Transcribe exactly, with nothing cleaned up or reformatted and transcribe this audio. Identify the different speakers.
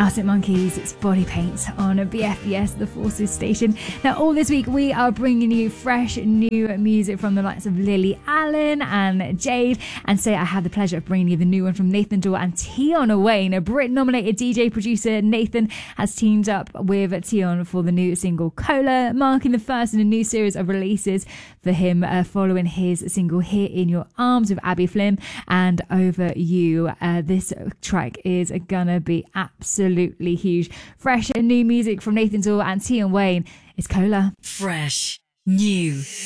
Speaker 1: Arctic Monkeys, it's Body Paint on B F B S, the Forces station. Now, all this week, we are bringing you fresh new music from the likes of Lily Allen and Jade. And today, I have the pleasure of bringing you the new one from Nathan Dawe and Tion Wayne. A Brit-nominated D J producer, Nathan has teamed up with Tion for the new single Cola, marking the first in a new series of releases for him uh, following his single Here in Your Arms with Abby Flynn and Over You. Uh, this track is gonna be absolutely Absolutely huge. Fresh and new music from Nathan Dawe and Tion Wayne. It's Cola.
Speaker 2: Fresh, new.